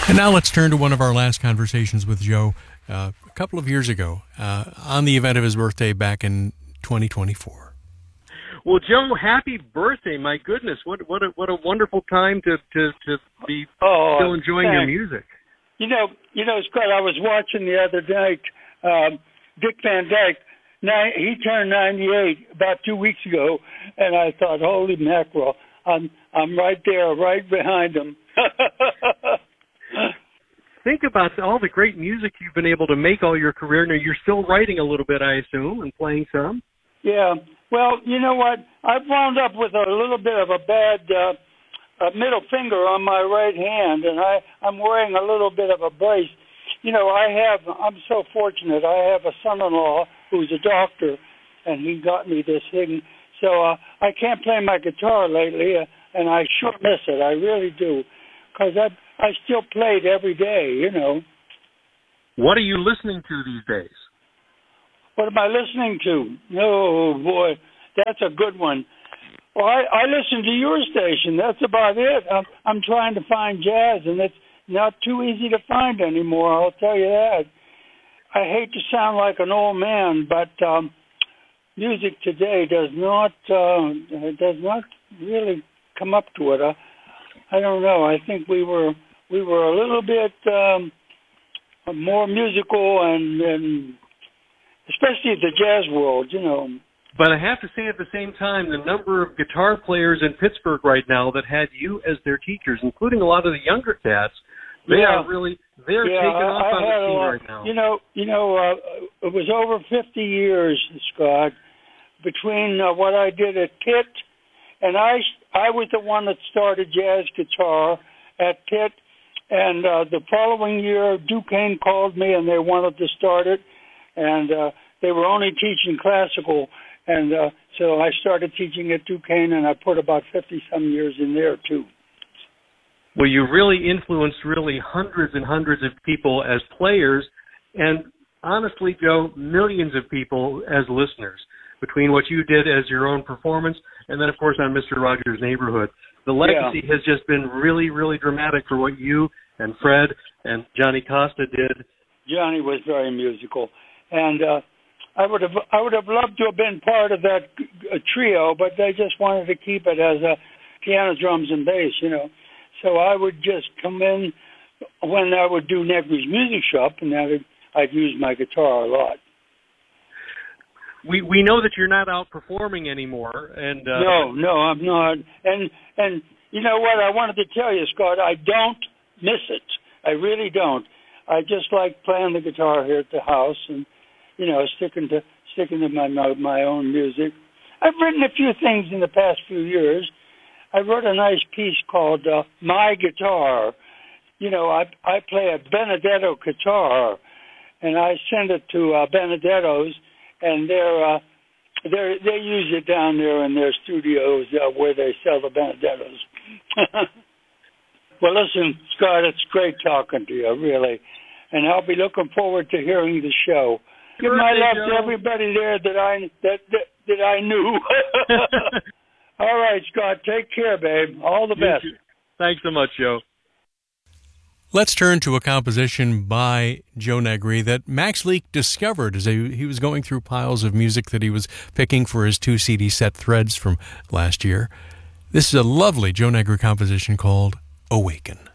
And now let's turn to one of our last conversations with Joe a couple of years ago on the event of his birthday back in 2024. Well, Joe, happy birthday! My goodness, what a wonderful time to be still enjoying your music. You know, Scott, I was watching the other night, Dick Van Dyke. He turned 98 about 2 weeks ago, and I thought, holy mackerel, I'm right there, right behind him. Think about all the great music you've been able to make all your career. Now, you're still writing a little bit, I assume, and playing some? Yeah. Well, you know what? I've wound up with a little bit of a bad middle finger on my right hand, and I'm wearing a little bit of a brace. You know, I'm so fortunate. I have a son-in-law who's a doctor, and he got me this thing. So I can't play my guitar lately, and I sure miss it. I really do, because I still played every day, you know. What are you listening to these days? What am I listening to? Oh, boy, that's a good one. Well, I listen to your station. That's about it. I'm trying to find jazz, and it's not too easy to find anymore, I'll tell you that. I hate to sound like an old man, but music today does not really come up to it. I don't know. I think we were a little bit more musical, and especially the jazz world, you know. But I have to say at the same time, the number of guitar players in Pittsburgh right now that had you as their teachers, including a lot of the younger cats, they're taking off on the scene right now. You know, it was over 50 years, Scott, between what I did at Pitt, and I was the one that started jazz guitar at Pitt, and the following year, Duquesne called me and they wanted to start it, and they were only teaching classical, and so I started teaching at Duquesne, and I put about 50-some years in there, too. Well, you really influenced hundreds and hundreds of people as players, and honestly, Joe, millions of people as listeners, between what you did as your own performance and then, of course, on Mr. Rogers' Neighborhood. The legacy has just been really, really dramatic for what you and Fred and Johnny Costa did. Johnny was very musical, and I would have loved to have been part of that trio, but they just wanted to keep it as a piano, drums, and bass, you know. So I would just come in when I would do Negri's Music Shop, and I'd use my guitar a lot. We know that you're not out performing anymore, and no, I'm not. And you know what? I wanted to tell you, Scott, I don't miss it. I really don't. I just like playing the guitar here at the house, and you know, sticking to my own music. I've written a few things in the past few years. I wrote a nice piece called My Guitar. You know, I play a Benedetto guitar, and I send it to Benedetto's, and they use it down there in their studios where they sell the Benedettos. Well, listen, Scott, it's great talking to you, really, and I'll be looking forward to hearing the show. Give my love to everybody there that I knew. All right, Scott, take care, babe. All the best. Thanks so much, Joe. Let's turn to a composition by Joe Negri that Max Leake discovered as he was going through piles of music that he was picking for his 2 CD set Threads from last year. This is a lovely Joe Negri composition called Awaken.